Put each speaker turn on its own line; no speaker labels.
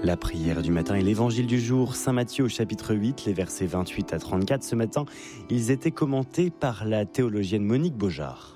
La prière du matin et l'évangile du jour, Saint Matthieu au chapitre 8, les versets 28 à 34. Ce matin, ils étaient commentés par la théologienne Monique Beaujard.